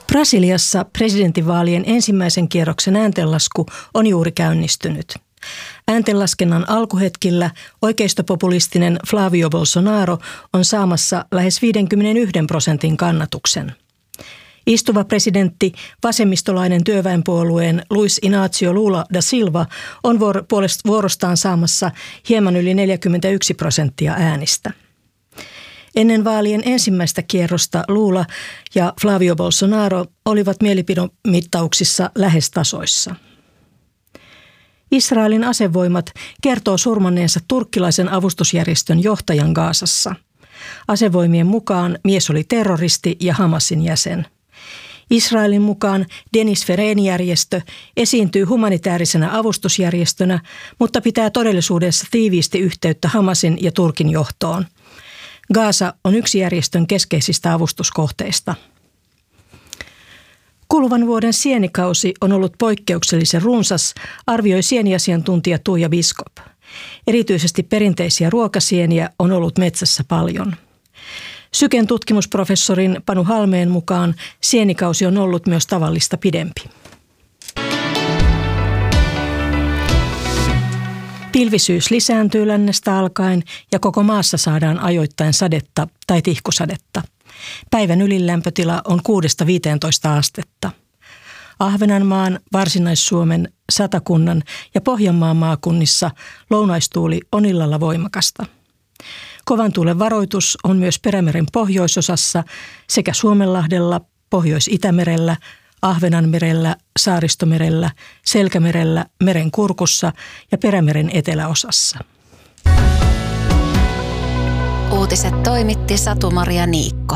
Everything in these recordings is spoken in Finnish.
Brasiliassa presidentinvaalien ensimmäisen kierroksen ääntenlasku on juuri käynnistynyt. Ääntenlaskennan alkuhetkillä oikeistopopulistinen Flavio Bolsonaro on saamassa lähes 51% kannatuksen. Istuva presidentti, vasemmistolainen työväenpuolueen Luiz Inácio Lula da Silva on vuorostaan saamassa hieman yli 41% äänistä. Ennen vaalien ensimmäistä kierrosta Lula ja Flavio Bolsonaro olivat mielipidemittauksissa lähes tasoissa. Israelin asevoimat kertoo surmanneensa turkkilaisen avustusjärjestön johtajan Gazassa. Asevoimien mukaan mies oli terroristi ja Hamasin jäsen. Israelin mukaan Denis Fereeni-järjestö esiintyy humanitäärisenä avustusjärjestönä, mutta pitää todellisuudessa tiiviisti yhteyttä Hamasin ja Turkin johtoon. Gaza on yksi järjestön keskeisistä avustuskohteista. Kuluvan vuoden sienikausi on ollut poikkeuksellisen runsas, arvioi sieniasiantuntija Tuija Biskop. Erityisesti perinteisiä ruokasieniä on ollut metsässä paljon. Syken tutkimusprofessorin Panu Halmeen mukaan sienikausi on ollut myös tavallista pidempi. Pilvisyys lisääntyy lännestä alkaen ja koko maassa saadaan ajoittain sadetta tai tihkusadetta. Päivän ylilämpötila on 6–15 astetta. Ahvenanmaan, Varsinais-Suomen, Satakunnan ja Pohjanmaan maakunnissa lounaistuuli on illalla voimakasta. Kovan tuulen varoitus on myös Perämeren pohjoisosassa sekä Suomenlahdella, Pohjois-Itämerellä, Ahvenanmerellä, Saaristomerellä, Selkämerellä, meren kurkussa ja Perämeren eteläosassa. Uutiset toimitti Satu-Maria Niikko.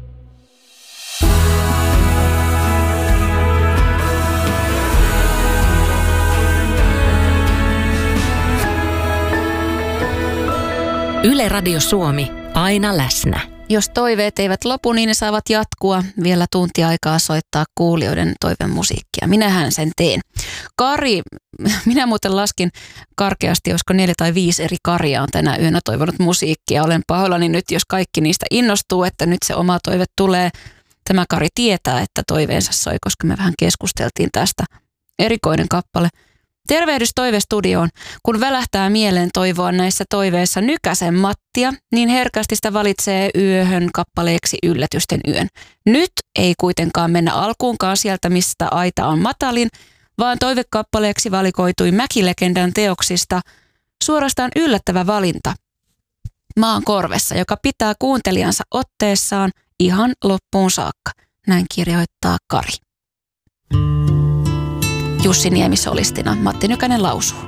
Yle Radio Suomi, aina läsnä. Jos toiveet eivät lopu, niin ne saavat jatkua. Vielä tunti aikaa soittaa kuulijoiden toivemusiikkia. Minähän sen teen. Kari, minä muuten laskin karkeasti, olisiko 4 tai 5 eri Karia on tänä yönä toivonut musiikkia. Olen pahoillani nyt, jos kaikki niistä innostuu, että nyt se oma toive tulee. Tämä Kari tietää, että toiveensa soi, koska me vähän keskusteltiin tästä. Erikoinen kappale. Tervehdys toivestudioon. Kun välähtää mieleen toivoa näissä toiveissa Nykäsen Mattia, niin herkästi sitä valitsee yöhön kappaleeksi Yllätysten yön. Nyt ei kuitenkaan mennä alkuunkaan sieltä, mistä aita on matalin, vaan toivekappaleeksi valikoitui Mäkilegendan teoksista suorastaan yllättävä valinta. Maan korvessa, joka pitää kuuntelijansa otteessaan ihan loppuun saakka. Näin kirjoittaa Kari. Jussi Niemi solistina, Matti Nykänen lausuu.